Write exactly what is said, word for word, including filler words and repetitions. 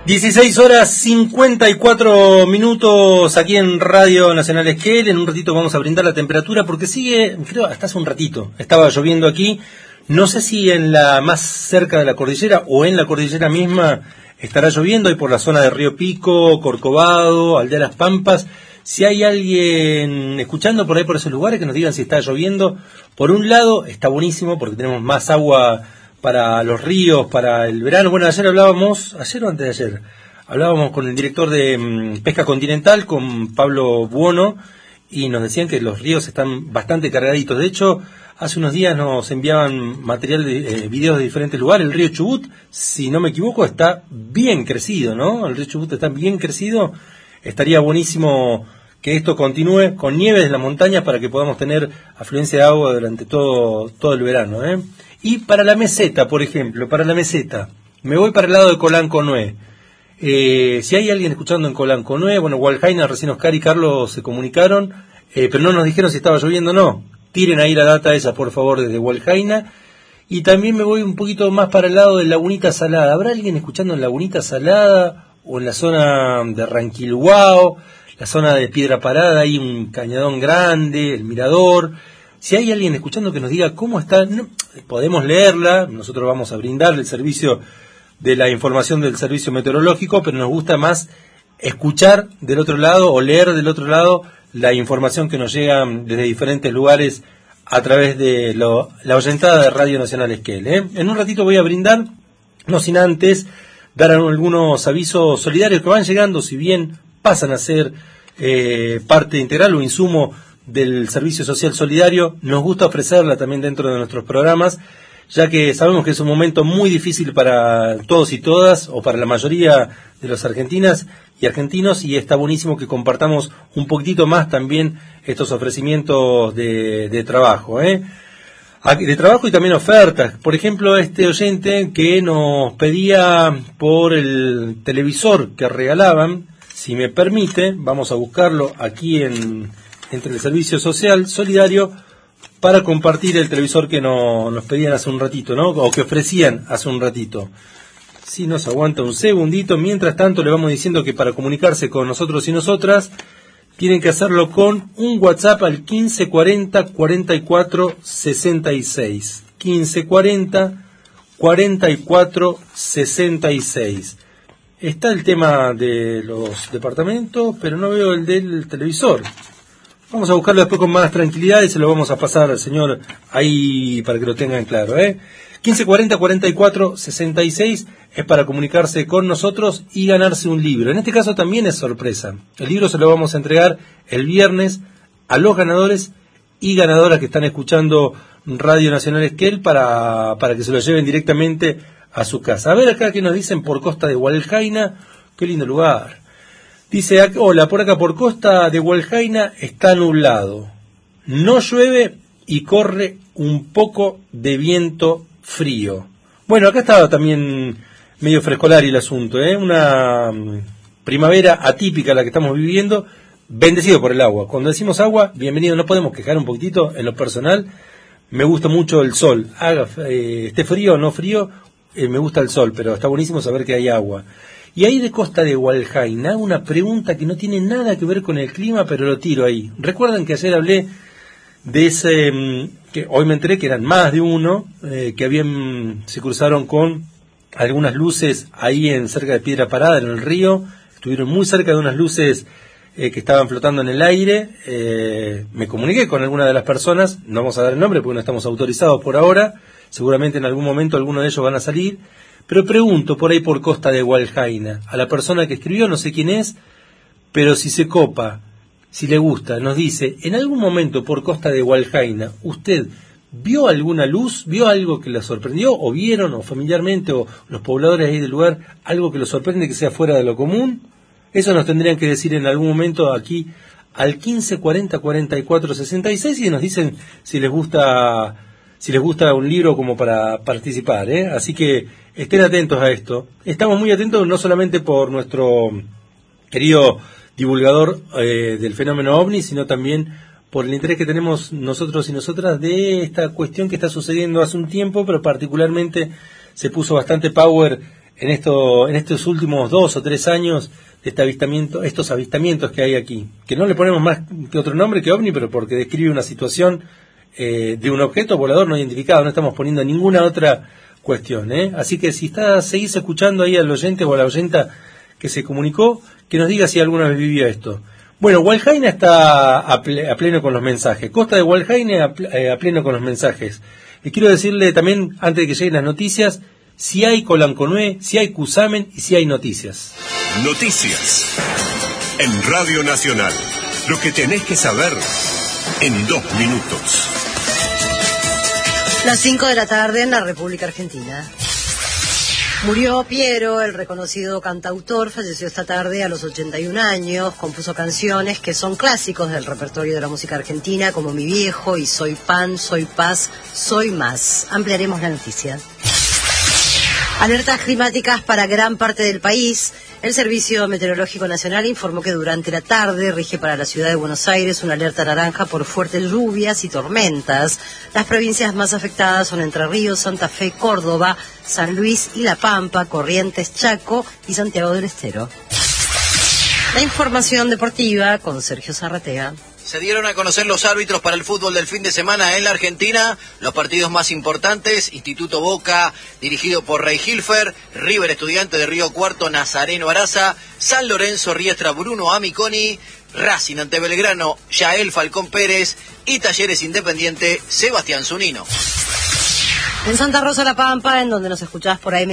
dieciséis horas cincuenta y cuatro minutos aquí en Radio Nacional Esquel. En un ratito vamos a brindar la temperatura porque sigue, creo, hasta hace un ratito estaba lloviendo aquí. No sé si en la más cerca de la cordillera o en la cordillera misma estará lloviendo, y por la zona de Río Pico, Corcovado, Aldea Las Pampas. Si hay alguien escuchando por ahí por esos lugares, que nos digan si está lloviendo. Por un lado está buenísimo porque tenemos más agua para los ríos, para el verano. Bueno, ayer hablábamos, ayer o antes de ayer, hablábamos con el director de um, Pesca Continental, con Pablo Buono, y nos decían que los ríos están bastante cargaditos. De hecho, hace unos días nos enviaban material de eh, videos de diferentes lugares. El río Chubut, si no me equivoco, está bien crecido, ¿no? El río Chubut está bien crecido. Estaría buenísimo que esto continúe con nieves en las montañas para que podamos tener afluencia de agua durante todo, todo el verano, ¿eh? Y para la meseta, por ejemplo, para la meseta, me voy para el lado de Colanco-Nué. Eh, si hay alguien escuchando en Colanco-Nué, bueno, Hualjaina, recién Oscar y Carlos se comunicaron, eh, pero no nos dijeron si estaba lloviendo o no. Tiren ahí la data esa, por favor, desde Hualjaina. Y también me voy un poquito más para el lado de Lagunita Salada. ¿Habrá alguien escuchando en Lagunita Salada o en la zona de Ranquilhuao, la zona de Piedra Parada? Hay un cañadón grande, el mirador. Si hay alguien escuchando, que nos diga cómo está. No, podemos leerla, nosotros vamos a brindar el servicio de la información del servicio meteorológico, pero nos gusta más escuchar del otro lado o leer del otro lado la información que nos llega desde diferentes lugares a través de lo, la oyentada de Radio Nacional Esquel, ¿eh? En un ratito voy a brindar, no sin antes dar algunos avisos solidarios que van llegando, si bien pasan a ser eh, parte integral o insumo del servicio social solidario. Nos gusta ofrecerla también dentro de nuestros programas, ya que sabemos que es un momento muy difícil para todos y todas, o para la mayoría de los argentinas y argentinos, y está buenísimo que compartamos un poquitito más también estos ofrecimientos de, de trabajo, ¿eh? de trabajo y también ofertas. Por ejemplo, este oyente que nos pedía por el televisor que regalaban, si me permite, vamos a buscarlo aquí en entre el servicio social solidario para compartir el televisor que no, nos pedían hace un ratito, ¿no? O que ofrecían hace un ratito. Si nos aguanta un segundito, mientras tanto le vamos diciendo que para comunicarse con nosotros y nosotras tienen que hacerlo con un WhatsApp al quince cuarenta cuarenta y cuatro sesenta y seis. quince cuarenta cuarenta y cuatro sesenta y seis. Está el tema de los departamentos, pero no veo el del televisor. Vamos a buscarlo después con más tranquilidad y se lo vamos a pasar al señor ahí para que lo tengan claro, ¿eh? quince cuarenta cuarenta y cuatro sesenta y seis es para comunicarse con nosotros y ganarse un libro. En este caso también es sorpresa. El libro se lo vamos a entregar el viernes a los ganadores y ganadoras que están escuchando Radio Nacional Esquel para, para que se lo lleven directamente a su casa. A ver acá que nos dicen por Costa de Hualjaina. Qué lindo lugar. Dice, hola, por acá por Costa de Hualjaina está nublado, no llueve y corre un poco de viento frío. Bueno, acá estaba también medio frescolar el asunto, ¿eh? Una primavera atípica la que estamos viviendo, bendecido por el agua. Cuando decimos agua, bienvenido, no podemos quejar un poquitito en lo personal. Me gusta mucho el sol, haga eh, esté frío o no frío, eh, me gusta el sol, pero está buenísimo saber que hay agua. Y ahí de Costa de Hualjaina, una pregunta que no tiene nada que ver con el clima, pero lo tiro ahí. Recuerdan que ayer hablé de ese, que hoy me enteré que eran más de uno, eh, que habían, se cruzaron con algunas luces ahí en cerca de Piedra Parada, en el río, estuvieron muy cerca de unas luces eh, que estaban flotando en el aire. Eh, me comuniqué con alguna de las personas, no vamos a dar el nombre porque no estamos autorizados por ahora, seguramente en algún momento alguno de ellos van a salir. Pero pregunto por ahí por Costa de Hualjaina, a la persona que escribió, no sé quién es, pero si se copa, si le gusta, nos dice, en algún momento por Costa de Hualjaina, ¿usted vio alguna luz, vio algo que le sorprendió, o vieron, o familiarmente, o los pobladores ahí del lugar, algo que lo sorprende que sea fuera de lo común? Eso nos tendrían que decir en algún momento aquí al quince cuarenta cuarenta y cuatro sesenta y seis y nos dicen si les gusta... si les gusta un libro como para participar, ¿eh? Así que estén atentos a esto. Estamos muy atentos no solamente por nuestro querido divulgador eh, del fenómeno OVNI, sino también por el interés que tenemos nosotros y nosotras de esta cuestión que está sucediendo hace un tiempo, pero particularmente se puso bastante power en esto, en estos últimos dos o tres años de este avistamiento, estos avistamientos que hay aquí, que no le ponemos más que otro nombre que ovni, pero porque describe una situación eh, de un objeto volador no identificado, no estamos poniendo ninguna otra cuestión, ¿eh? Así que si está, seguís escuchando ahí al oyente o a la oyenta que se comunicó, que nos diga si alguna vez vivió esto. Bueno, Walhaina está a, ple, a pleno con los mensajes, Costa de Walhaina a, eh, a pleno con los mensajes. Y quiero decirle también, antes de que lleguen las noticias, si hay Colanconue, si hay Cusamen y si hay noticias. Noticias en Radio Nacional. Lo que tenés que saber en dos minutos. Las cinco de la tarde en la República Argentina. Murió Piero, el reconocido cantautor, falleció esta tarde a los ochenta y un años, compuso canciones que son clásicos del repertorio de la música argentina, como Mi Viejo y Soy Pan, Soy Paz, Soy Más. Ampliaremos la noticia. Alertas climáticas para gran parte del país. El Servicio Meteorológico Nacional informó que durante la tarde rige para la ciudad de Buenos Aires una alerta naranja por fuertes lluvias y tormentas. Las provincias más afectadas son Entre Ríos, Santa Fe, Córdoba, San Luis y La Pampa, Corrientes, Chaco y Santiago del Estero. La información deportiva con Sergio Zarratea. Se dieron a conocer los árbitros para el fútbol del fin de semana en la Argentina. Los partidos más importantes: Instituto Boca, dirigido por Rey Hilfer; River Estudiante de Río Cuarto, Nazareno Araza; San Lorenzo Riestra, Bruno Amiconi; Racing ante Belgrano, Yael Falcón Pérez; y Talleres Independiente, Sebastián Zunino. En Santa Rosa La Pampa, en donde nos escuchás por A M